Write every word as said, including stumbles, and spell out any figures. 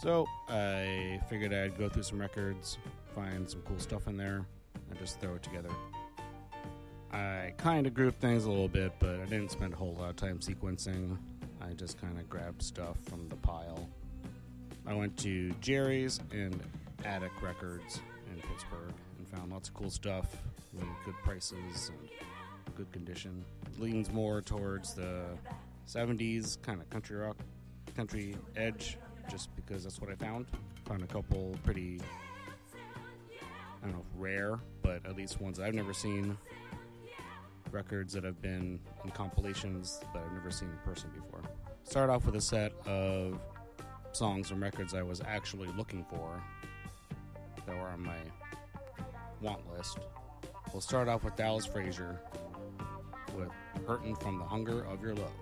So I figured I'd go through some records, find some cool stuff in there, and just throw it together. I kind of grouped things a little bit, but I didn't spend a whole lot of time sequencing. I just kind of grabbed stuff from the pile. I went to Jerry's and Attic Records in Pittsburgh and found lots of cool stuff, really good prices and good condition. It leans more towards the seventies kind of country rock, country edge, just because that's what I found. Found a couple pretty, I don't know if rare, but at least ones I've never seen. Records that have been in compilations that I've never seen in person before. Start off with a set of songs and records I was actually looking for that were on my want list. We'll start off with Dallas Frazier with Hurtin' from the Hunger of Your Love.